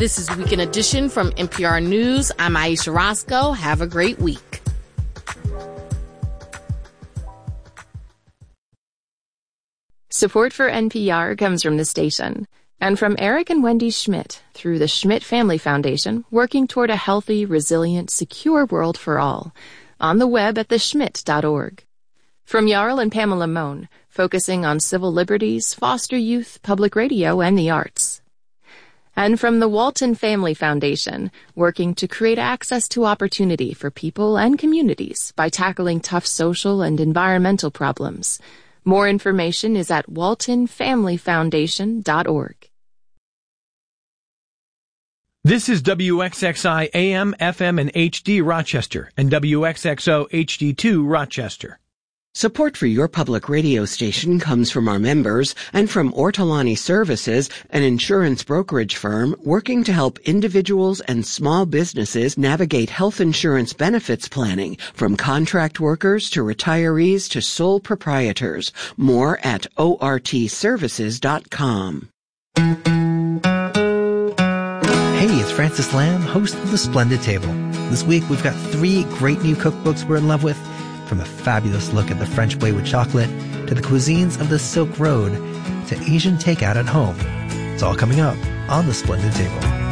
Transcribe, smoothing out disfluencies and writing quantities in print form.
This is Weekend Edition from NPR News. I'm Aisha Roscoe. Have a great week. Support for NPR comes from the station and from Eric and Wendy Schmidt through the Schmidt Family Foundation, working toward a healthy, resilient, secure world for all. On the web at theschmidt.org. From Jarl and Pamela Mohn, focusing on civil liberties, foster youth, public radio, and the arts. And from the Walton Family Foundation, working to create access to opportunity for people and communities by tackling tough social and environmental problems. More information is at waltonfamilyfoundation.org. This is WXXI AM, FM, and HD Rochester and WXXO HD2 Rochester. Support for your public radio station comes from our members and from Ortolani Services, an insurance brokerage firm working to help individuals and small businesses navigate health insurance benefits planning, from contract workers to retirees to sole proprietors. More at ortservices.com. Hey, it's Francis Lamb, host of The Splendid Table. This week we've got 3 great new cookbooks we're in love with, from a fabulous look at the French way with chocolate, to the cuisines of the Silk Road, to Asian takeout at home. It's all coming up on The Splendid Table.